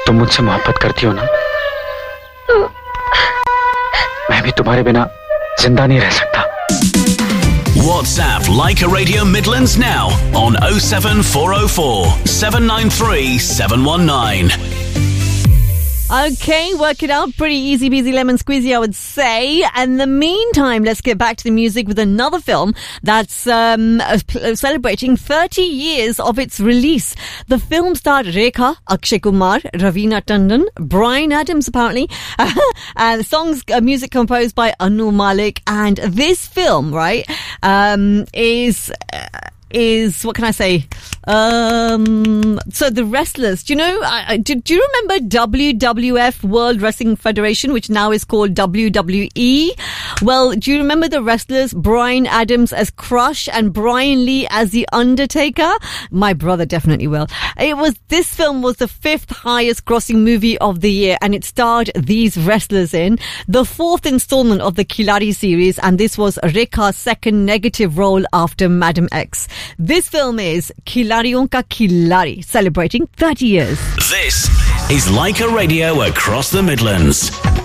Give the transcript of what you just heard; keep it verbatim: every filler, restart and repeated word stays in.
तुम मुझसे मोहब्बत करती हो ना? मैं भी तुम्हारे बिना जिंदा नहीं रह सकता. WhatsApp Leica Radio Midlands now on oh seven four oh four seven nine three seven one nine. Okay, work it out. Pretty easy peasy lemon squeezy, I would say. In the meantime, let's get back to the music with another film that's um, celebrating thirty years of its release. The film starred Rekha, Akshay Kumar, Raveena Tandon, Bryan Adams apparently, and the song's uh, music composed by Anu Malik. And this film, right, um, is... Uh, is, what can I say? Um, so the wrestlers, do you know, I, do, do you remember W W F World Wrestling Federation, which now is called W W E? Well, do you remember the wrestlers? Bryan Adams as Crush and Brian Lee as The Undertaker? My brother definitely will. It was, this film was the fifth highest grossing movie of the year, and it starred these wrestlers in the fourth installment of the Khiladi series, and this was Rekha's second negative role after Madam X. This film is Khiladiyon Ka Khiladi, celebrating thirty years. This is Leica Radio across the Midlands.